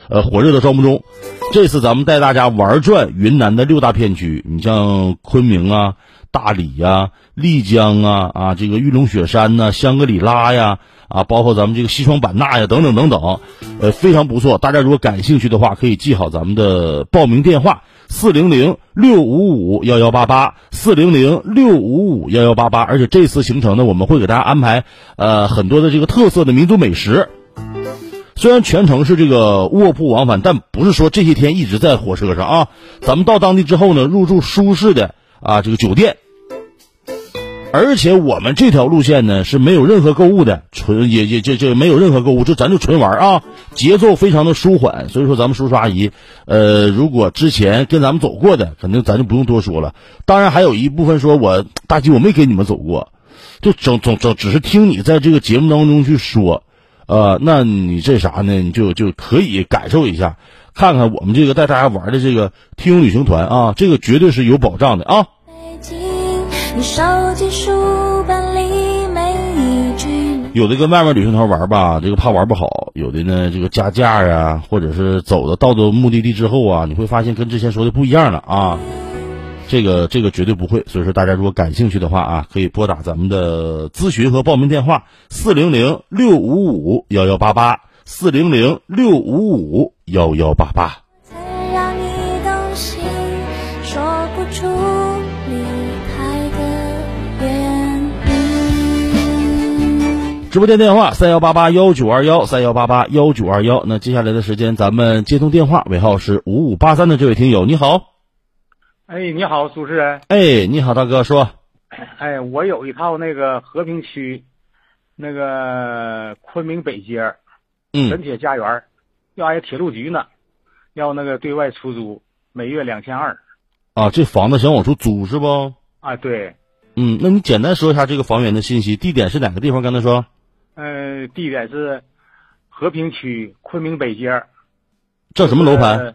火热的招募中。这次咱们带大家玩转云南的6大片区，你像昆明啊、大理呀、丽江啊、这个玉龙雪山呐、香格里拉呀包括咱们这个西双版纳呀等等等等，非常不错。大家如果感兴趣的话，可以记好咱们的报名电话400-655-1188，400-655-1188。而且这次行程呢，我们会给大家安排很多的这个特色的民族美食。虽然全程是这个卧铺往返，但不是说这些天一直在火车上啊。咱们到当地之后呢，入住舒适的这个酒店，而且我们这条路线呢是没有任何购物的，这没有任何购物，咱就纯玩啊，节奏非常的舒缓。所以说咱们叔叔阿姨，如果之前跟咱们走过的，肯定咱就不用多说了。当然还有一部分说大姐我没跟你们走过，就只是听你在这个节目当中去说。那你这啥呢？你就可以感受一下，看看我们这个带大家玩的这个听友旅行团啊，这个绝对是有保障的啊。有的跟外面旅行团玩吧，这个怕玩不好；有的呢，这个加价呀，或者是到目的地之后啊，你会发现跟之前说的不一样了啊。这个绝对不会，所以说大家如果感兴趣的话可以拨打咱们的咨询和报名电话400-655-1188，400-655-1188。直播间电话3188-1921，3188-1921。那接下来的时间咱们接通电话，尾号是5583的这位听友，你好。 哎，你好，主持人。 哎，你好，大哥，说。 哎，我有一套那个和平区，那个昆明北街，沈铁家园，要挨铁路局呢，要那个对外出租，每月2200。 这房子想往出租是不？ 对。 那你简单说一下这个房源的信息，地点是哪个地方？刚才说。 地点是和平区昆明北街。 叫什么楼盘？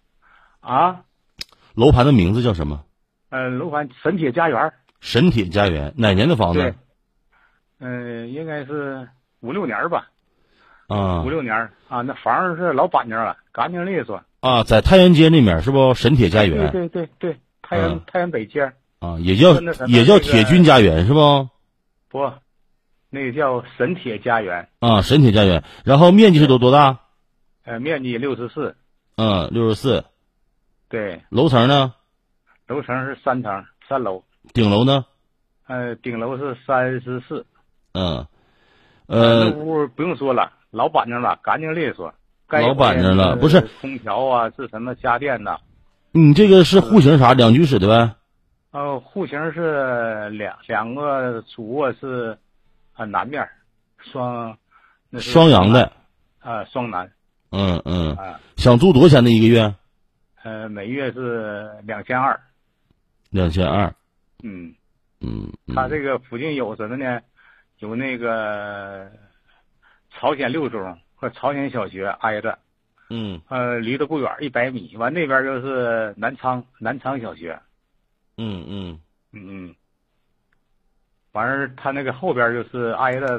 楼盘的名字叫什么？ 楼盘沈铁家园。 沈铁家园，哪年的房子？ 对，应该是5-6年吧。5-6年那房子是老板娘了，干净利索。 在太原街那面是不？沈铁家园。 对，太原北街。 也叫铁军家园是不？ 不，那个叫沈铁家园。 沈铁家园，然后面积是多大？ 面积64。 64。 对。 楼层呢？ 楼层是3层，3楼。 顶楼呢？ 顶楼是34。 那屋不用说了，老板娘了，干净利索。 老板娘了，不是空调是什么家电的？ 你这个是户型啥？2居室的呗？ 户型是两个主卧是南面，双阳的。 双南。 想租多少钱的一个月？ 每月是2200。 2200。 他这个附近有什么呢？有那个朝鲜六中和朝鲜小学挨着。离得不远，100米。完那边就是南昌小学。完他那个后边就是挨着